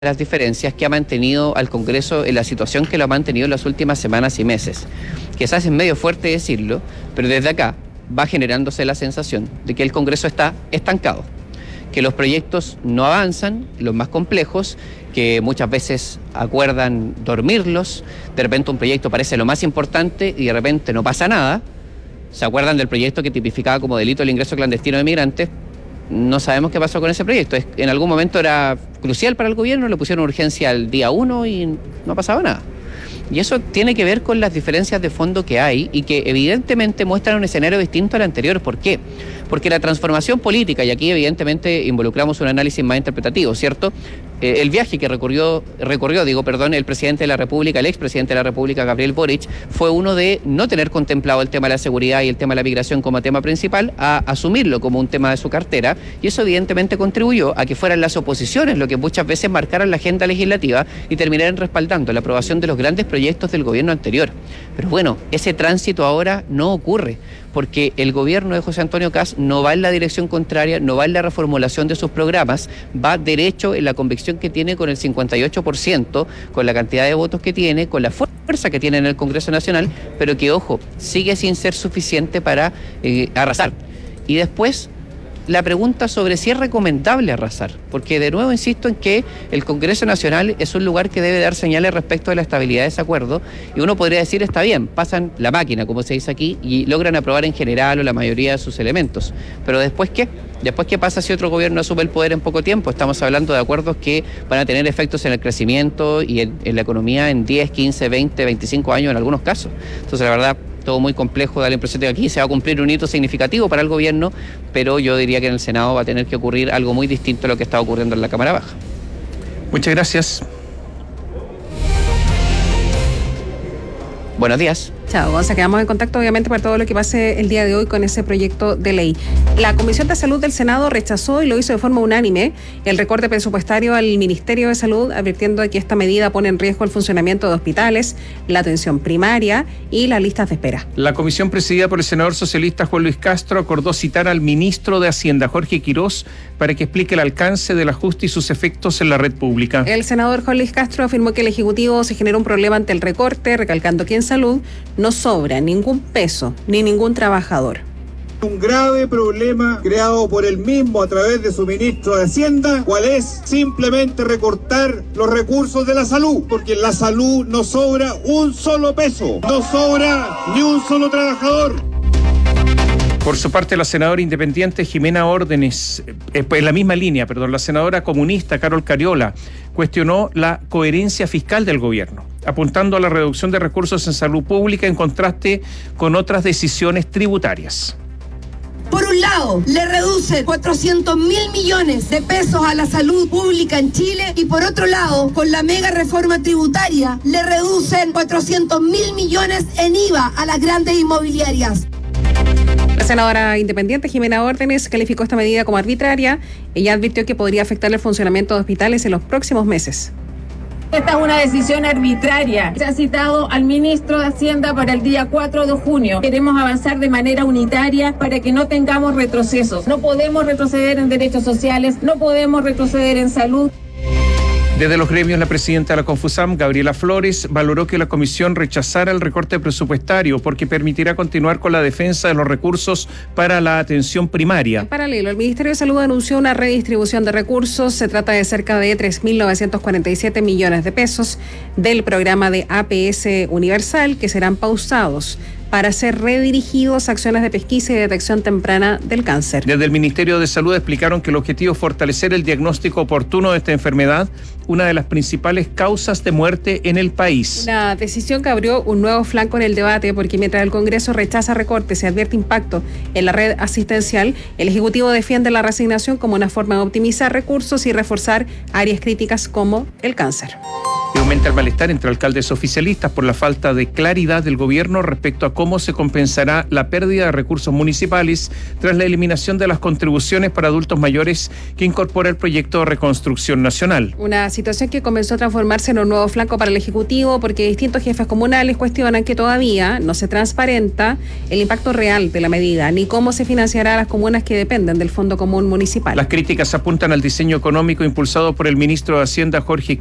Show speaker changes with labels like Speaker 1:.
Speaker 1: las diferencias que ha mantenido al Congreso en la situación que lo ha mantenido en las últimas semanas y meses. Quizás es medio fuerte decirlo, pero desde acá va generándose la sensación de que el Congreso está estancado, que los proyectos no avanzan, los más complejos, que muchas veces acuerdan dormirlos, de repente un proyecto parece lo más importante y de repente no pasa nada. ¿Se acuerdan del proyecto que tipificaba como delito el ingreso clandestino de migrantes? No sabemos qué pasó con ese proyecto. En algún momento era crucial para el gobierno, le pusieron urgencia al día 1 y no pasaba nada. Y eso tiene que ver con las diferencias de fondo que hay y que evidentemente muestran un escenario distinto al anterior. ¿Por qué? Porque la transformación política, y aquí evidentemente involucramos un análisis más interpretativo, ¿cierto? El viaje que recorrió el presidente de la República, el expresidente de la República, Gabriel Boric, fue uno de no tener contemplado el tema de la seguridad y el tema de la migración como tema principal, a asumirlo como un tema de su cartera, y eso evidentemente contribuyó a que fueran las oposiciones lo que muchas veces marcaran la agenda legislativa y terminaran respaldando la aprobación de los grandes proyectos del gobierno anterior. Pero bueno, ese tránsito ahora no ocurre, porque el gobierno de José Antonio Kast no va en la dirección contraria, no va en la reformulación de sus programas, va derecho en la convicción que tiene con el 58%, con la cantidad de votos que tiene, con la fuerza que tiene en el Congreso Nacional, pero que, ojo, sigue sin ser suficiente para arrasar. Y después, la pregunta sobre si es recomendable arrasar, porque de nuevo insisto en que el Congreso Nacional es un lugar que debe dar señales respecto de la estabilidad de ese acuerdo, y uno podría decir, está bien, pasan la máquina, como se dice aquí, y logran aprobar en general o la mayoría de sus elementos, pero ¿después qué? ¿Después qué pasa si otro gobierno asume el poder en poco tiempo? Estamos hablando de acuerdos que van a tener efectos en el crecimiento y en la economía en 10, 15, 20, 25 años en algunos casos. Entonces, la verdad, todo muy complejo, da la impresión de que aquí se va a cumplir un hito significativo para el gobierno, pero yo diría que en el Senado va a tener que ocurrir algo muy distinto a lo que está ocurriendo en la Cámara Baja.
Speaker 2: Muchas gracias.
Speaker 1: Buenos días.
Speaker 3: Chao, Gonza, quedamos en contacto obviamente para todo lo que pase el día de hoy con ese proyecto de ley. La Comisión de Salud del Senado rechazó y lo hizo de forma unánime el recorte presupuestario al Ministerio de Salud, advirtiendo de que esta medida pone en riesgo el funcionamiento de hospitales, la atención primaria y las listas de espera.
Speaker 2: La comisión presidida por el senador socialista Juan Luis Castro acordó citar al ministro de Hacienda, Jorge Quirós, para que explique el alcance del ajuste y sus efectos en la red pública.
Speaker 3: El senador Juan Luis Castro afirmó que el Ejecutivo se generó un problema ante el recorte, recalcando que en salud no sobra ningún peso ni ningún trabajador.
Speaker 4: Un grave problema creado por él mismo a través de su ministro de Hacienda, cual es simplemente recortar los recursos de la salud, porque en la salud no sobra un solo peso, no sobra ni un solo trabajador.
Speaker 2: Por su parte, la senadora independiente Jimena Órdenes, en la misma línea, la senadora comunista Carol Cariola, cuestionó la coherencia fiscal del gobierno, apuntando a la reducción de recursos en salud pública en contraste con otras decisiones tributarias.
Speaker 5: Por un lado, le reduce 400.000 millones de pesos a la salud pública en Chile, y por otro lado, con la mega reforma tributaria, le reducen 400.000 millones en IVA a las grandes inmobiliarias.
Speaker 3: La senadora independiente Jimena Órdenes calificó esta medida como arbitraria. Ella advirtió que podría afectar el funcionamiento de hospitales en los próximos meses.
Speaker 6: Esta es una decisión arbitraria. Se ha citado al ministro de Hacienda para el día 4 de junio. Queremos avanzar de manera unitaria para que no tengamos retrocesos. No podemos retroceder en derechos sociales, no podemos retroceder en salud.
Speaker 2: Desde los gremios, la presidenta de la Confusam, Gabriela Flores, valoró que la comisión rechazara el recorte presupuestario porque permitirá continuar con la defensa de los recursos para la atención primaria.
Speaker 3: En paralelo, el Ministerio de Salud anunció una redistribución de recursos. Se trata de cerca de 3.947 millones de pesos del programa de APS Universal, que serán pausados para ser redirigidos a acciones de pesquisa y detección temprana del cáncer.
Speaker 2: Desde el Ministerio de Salud explicaron que el objetivo es fortalecer el diagnóstico oportuno de esta enfermedad, una de las principales causas de muerte en el país.
Speaker 3: La decisión que abrió un nuevo flanco en el debate, porque mientras el Congreso rechaza recortes y advierte impacto en la red asistencial, el Ejecutivo defiende la reasignación como una forma de optimizar recursos y reforzar áreas críticas como el cáncer.
Speaker 2: Aumenta el malestar entre alcaldes oficialistas por la falta de claridad del gobierno respecto a cómo se compensará la pérdida de recursos municipales tras la eliminación de las contribuciones para adultos mayores que incorpora el proyecto Reconstrucción Nacional.
Speaker 3: Una situación que comenzó a transformarse en un nuevo flanco para el Ejecutivo porque distintos jefes comunales cuestionan que todavía no se transparenta el impacto real de la medida ni cómo se financiará a las comunas que dependen del Fondo Común Municipal.
Speaker 2: Las críticas apuntan al diseño económico impulsado por el ministro de Hacienda, Jorge